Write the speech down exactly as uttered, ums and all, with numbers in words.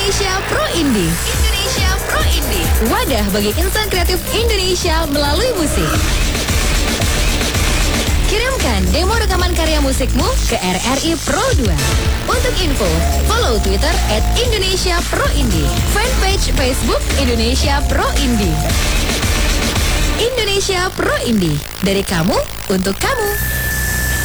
Indonesia Pro Indie. Indonesia Pro Indie. Wadah bagi insan kreatif Indonesia melalui musik. Kirimkan demo rekaman karya musikmu ke R R I Pro dua. Untuk info, follow Twitter at Indonesia Pro Indie. Fanpage Facebook Indonesia Pro Indie. Indonesia Pro Indie. Dari kamu, untuk kamu.